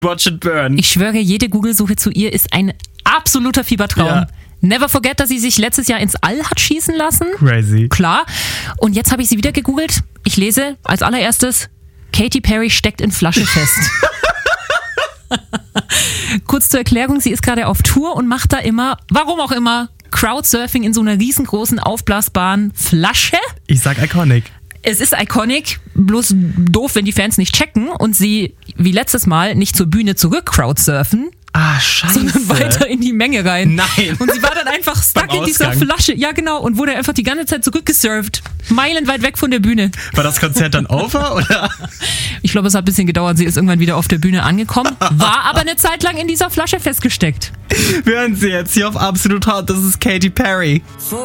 Watch it burn. Ich schwöre, jede Google-Suche zu ihr ist ein absoluter Fiebertraum. Ja. Never forget, dass sie sich letztes Jahr ins All hat schießen lassen. Crazy. Klar. Und jetzt habe ich sie wieder gegoogelt. Ich lese als allererstes, Katy Perry steckt in Flasche fest. Kurz zur Erklärung, sie ist gerade auf Tour und macht da immer, warum auch immer, Crowdsurfing in so einer riesengroßen, aufblasbaren Flasche. Ich sag iconic. Es ist iconic, bloß doof, wenn die Fans nicht checken und sie, wie letztes Mal, nicht zur Bühne zurück crowdsurfen, Scheiße. sondern weiter in die Menge rein. Nein. Und sie war dann einfach stuck in dieser Flasche. Ja, genau. Und wurde einfach die ganze Zeit zurückgesurft. Meilenweit weg von der Bühne. War das Konzert dann over, oder? Ich glaube, es hat ein bisschen gedauert. Sie ist irgendwann wieder auf der Bühne angekommen, war aber eine Zeit lang in dieser Flasche festgesteckt. Wir hören sie jetzt hier auf Absolut Hot. Das ist Katy Perry.